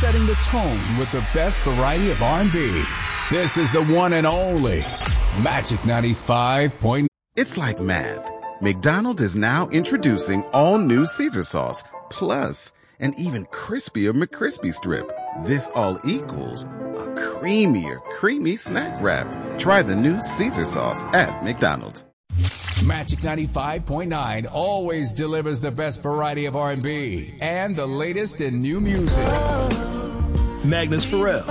setting the tone with the best variety of R&B. This is the one and only Magic 95. It's like math. McDonald's is now introducing all new Caesar sauce, plus an even crispier McCrispy strip. This all equals a creamier, creamy snack wrap. Try the new Caesar sauce at McDonald's. Magic 95.9 always delivers the best variety of R&B and the latest in new music. Magnus Pharrell,